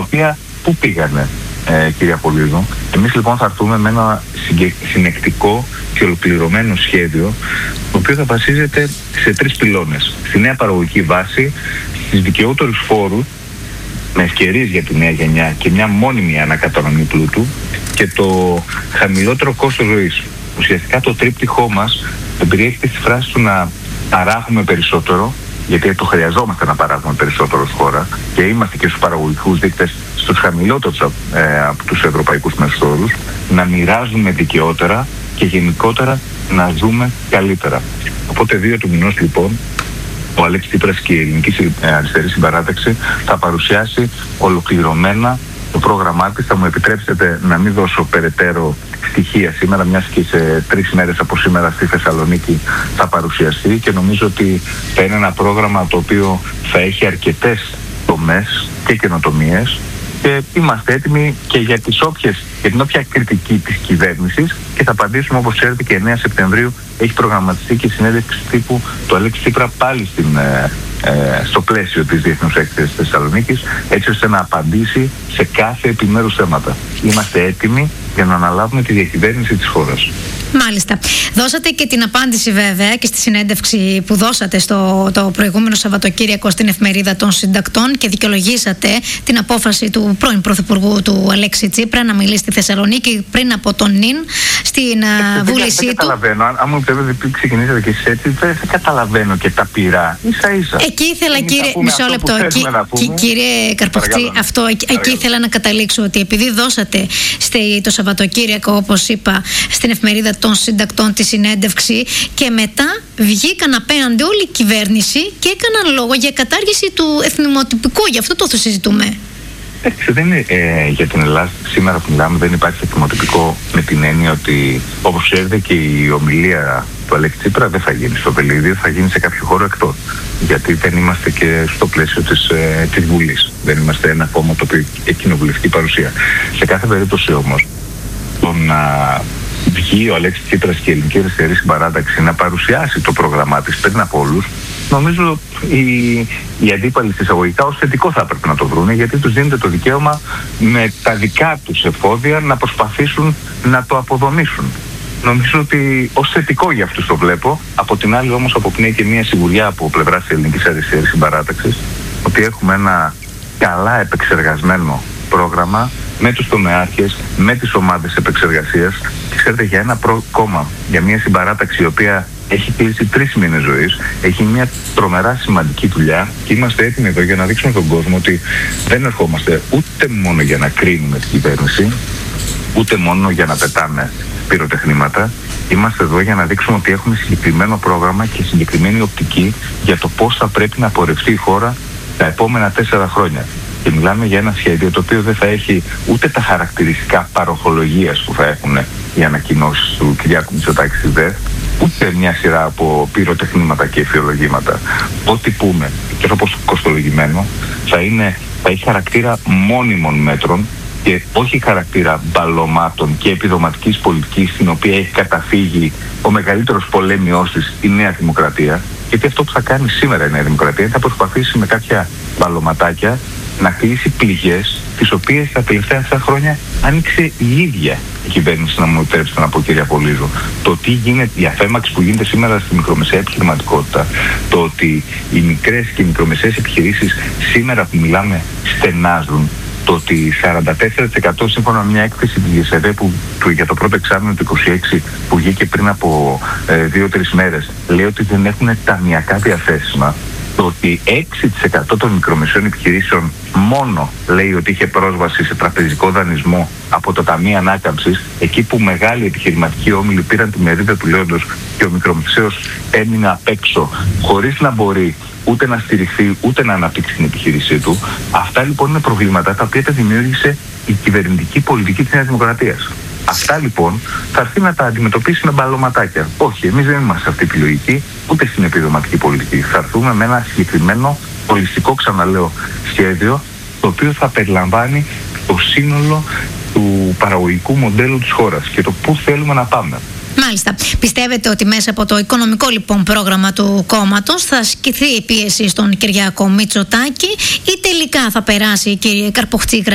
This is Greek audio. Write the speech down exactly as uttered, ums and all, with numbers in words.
οποία πού πήγανε, ε, κυρία Πολύδου? Εμείς λοιπόν θα έρθουμε με ένα συνεκτικό και ολοκληρωμένο σχέδιο, το οποίο θα βασίζεται σε τρεις πυλώνες. Στη νέα παραγωγική βάση, στις δικαιότερους φόρους, με ευκαιρίες για τη νέα γενιά και μια μόνιμη ανακατανομή πλούτου, και το χαμηλότερο κόστος ζωής. Ουσιαστικά το τρίπτυχό μας περιέχεται στη φράση του να παράγουμε περισσότερο, γιατί το χρειαζόμαστε να παράγουμε περισσότερο ως χώρα και είμαστε και στους παραγωγικούς δείκτες στους χαμηλότερους ε, από τους ευρωπαϊκούς μεσόρους, να μοιράζουμε δικαιότερα και γενικότερα να ζούμε καλύτερα. Οπότε δύο του μηνός λοιπόν ο Αλέξης Τσίπρας και η Ελληνική Αριστερή Συμπαράταξη θα παρουσιάσει ολοκληρωμένα το πρόγραμμά της. Θα μου επιτρέψετε να μην δώσω περαιτέρω στοιχεία σήμερα, μιας και σε τρεις μέρες από σήμερα στη Θεσσαλονίκη θα παρουσιαστεί, και νομίζω ότι θα είναι ένα πρόγραμμα το οποίο θα έχει αρκετές τομές και καινοτομίες, και είμαστε έτοιμοι και για, τις όποιες, για την όποια κριτική της κυβέρνησης, και θα απαντήσουμε, όπως ξέρετε, και εννέα Σεπτεμβρίου έχει προγραμματιστεί και συνέντευξη τύπου του Αλέξη Τσίπρα πάλι στην, ε, ε, στο πλαίσιο της Διεθνούς Έκθεσης της Θεσσαλονίκης, έτσι ώστε να απαντήσει σε κάθε επιμέρους θέματα. Είμαστε έτοιμοι για να αναλάβουμε τη διακυβέρνηση της χώρας. Μάλιστα. Δώσατε και την απάντηση βέβαια και στη συνέντευξη που δώσατε στο το προηγούμενο Σαββατοκύριακο στην Εφημερίδα των Συντακτών, και δικαιολογήσατε την απόφαση του πρώην Πρωθυπουργού του Αλέξη Τσίπρα να μιλήσει στη Θεσσαλονίκη πριν από τον νυν στην ε, βούλησή του. Δεν καταλαβαίνω. Αν, αν μου επιτρέπετε, ξεκινήσατε και εσείς έτσι, δεν καταλαβαίνω και τα πειρά. Ίσα ίσα. Εκεί ήθελα, κύριε, μισό λεπτό. Κι, κι, κύριε Καρποχτή, αυτό, εκεί, εκεί ήθελα να καταλήξω, ότι επειδή δώσατε στη, το Σαββατοκύριακο, όπως είπα, στην Εφημερίδα των Συντακτών τη συνέντευξη, και μετά βγήκαν απέναντι όλη η κυβέρνηση και έκαναν λόγο για κατάργηση του εθνομοτυπικού. Γι' αυτό το συζητούμε. Εντάξει, δεν είναι, ε, για την Ελλάδα σήμερα που μιλάμε δεν υπάρχει εθνομοτυπικό, με την έννοια ότι, όπως ξέρετε, και η ομιλία του Αλέξη Τσίπρα δεν θα γίνει στο Βελίδιο, θα γίνει σε κάποιο χώρο εκτός. Γιατί δεν είμαστε και στο πλαίσιο της, ε, της Βουλής. Δεν είμαστε ένα κόμμα το οποίο έχει κοινοβουλευτική παρουσία. Σε κάθε περίπτωση όμως, το να βγει ο Αλέξης Τσίπρας και η Ελληνική Αριστερή Συμπαράταξη να παρουσιάσει το πρόγραμμά της πριν από όλους, νομίζω οι, οι αντίπαλοι εισαγωγικά ως θετικό θα έπρεπε να το βρούνε, γιατί τους δίνεται το δικαίωμα με τα δικά τους εφόδια να προσπαθήσουν να το αποδομήσουν. Νομίζω ότι ως θετικό για αυτούς το βλέπω. Από την άλλη όμως αποπνέει και μια σιγουριά από πλευράς της Ελληνικής Αριστερής Συμπαράταξης ότι έχουμε ένα καλά επεξεργασμένο πρόγραμμα με τους τομεάρχες, με τις ομάδες επεξεργασίας, και ξέρετε, για ένα προ... κόμμα, για μια συμπαράταξη η οποία έχει κλείσει τρεις μήνες ζωής, έχει μια τρομερά σημαντική δουλειά, και είμαστε έτοιμοι εδώ για να δείξουμε στον κόσμο ότι δεν ερχόμαστε ούτε μόνο για να κρίνουμε την κυβέρνηση, ούτε μόνο για να πετάμε πυροτεχνήματα. Είμαστε εδώ για να δείξουμε ότι έχουμε συγκεκριμένο πρόγραμμα και συγκεκριμένη οπτική για το πώς θα πρέπει να πορευτεί η χώρα τα επόμενα τέσσερα χρόνια. Και μιλάμε για ένα σχέδιο το οποίο δεν θα έχει ούτε τα χαρακτηριστικά παροχολογίας που θα έχουν οι ανακοινώσεις του Κυριάκου Μητσοτάκη στη ΔΕΘ, ούτε μια σειρά από πυροτεχνήματα και εφιολογήματα. Ό,τι πούμε, και όπως κοστολογημένο, θα, είναι, θα έχει χαρακτήρα μόνιμων μέτρων και όχι χαρακτήρα μπαλωμάτων και επιδοματικής πολιτικής, στην οποία έχει καταφύγει ο μεγαλύτερος πολέμιος της, η Νέα Δημοκρατία. Γιατί αυτό που θα κάνει σήμερα η Νέα Δημοκρατία θα προσπαθήσει με κάποια μπαλωματάκια να κλείσει πληγές, τις οποίες τα τελευταία αυτά χρόνια άνοιξε η ίδια η κυβέρνηση, να μου επιτρέψετε να πω, κυρία Πολύδου. Το τι γίνεται, η αφέμαξη που γίνεται σήμερα στη μικρομεσαία επιχειρηματικότητα, το ότι οι μικρές και οι μικρομεσαίες επιχειρήσεις σήμερα που μιλάμε στενάζουν, το ότι σαράντα τέσσερα τοις εκατό σύμφωνα με μια έκθεση της ΓΕΣΕΒΕ που, του, για το πρώτο εξάμηνο του είκοσι έξι που βγήκε πριν από ε, δύο-τρεις μέρες, λέει ότι δεν έχουν ταμιακά διαθέσιμα. Το ότι έξι τοις εκατό των μικρομεσαίων επιχειρήσεων μόνο λέει ότι είχε πρόσβαση σε τραπεζικό δανεισμό από το Ταμείο Ανάκαμψης, εκεί που μεγάλοι επιχειρηματικοί όμιλοι πήραν τη μερίδα του λέοντος και ο μικρομεσαίος έμεινε απ' έξω, χωρίς να μπορεί ούτε να στηριχθεί ούτε να αναπτύξει την επιχείρησή του. Αυτά λοιπόν είναι προβλήματα τα οποία τα δημιούργησε η κυβερνητική πολιτική της Νέας Δημοκρατίας. Αυτά λοιπόν θα έρθει να τα αντιμετωπίσει με μπαλωματάκια. Όχι, εμείς δεν είμαστε σε αυτή τη λογική, ούτε στην επιδοματική πολιτική. Θα έρθουμε με ένα συγκεκριμένο, ολιστικό, ξαναλέω, σχέδιο, το οποίο θα περιλαμβάνει το σύνολο του παραγωγικού μοντέλου της χώρας και το πού θέλουμε να πάμε. Μάλιστα. Πιστεύετε ότι μέσα από το οικονομικό λοιπόν πρόγραμμα του κόμματος θα ασκηθεί η πίεση στον Κυριάκο Μητσοτάκη, ή τελικά θα περάσει, κύριε Καρποχτή,